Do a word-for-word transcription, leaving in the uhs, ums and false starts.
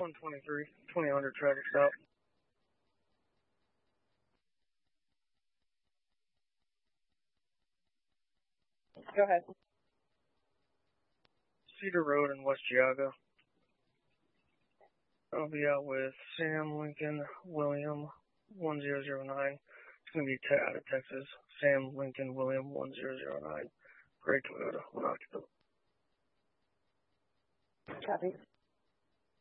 one twenty-three, twenty hundred traffic stop. Go ahead. Cedar Road in West Geauga. I'll be out with Sam Lincoln William one zero zero nine. It's going to be te- out of Texas. Sam Lincoln William one zero zero nine. Gray Toyota. One occupied. Copy.